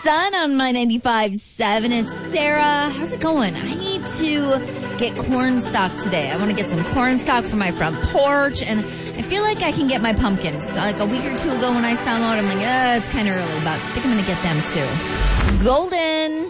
Sun on my 95.7. It's Sarah. How's it going? I need to get corn stalk today. I want to get some corn stalk for my front porch, and I feel like I can get my pumpkins. Like a week or two ago when I saw them out, I'm like, it's kind of early, but I think I'm going to get them too. Golden.